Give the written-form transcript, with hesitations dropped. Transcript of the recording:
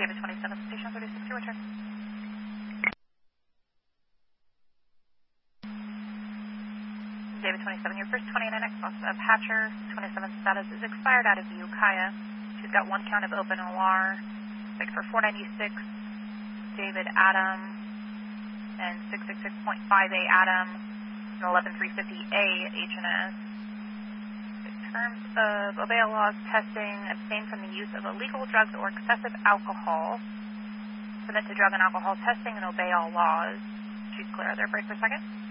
David 27, station 36, your return. David 27, your first 29X bus of Hatcher, 27 status is expired out of the Ukiah. She's got one count of open OR, Victor 496, David Adam, and 666.5A Adam, and 11350A HNS. In terms of OBEA laws testing, abstain from the use of illegal drugs or excessive alcohol. Submit to drug and alcohol testing and obey all laws. She's clear. There, break for a second.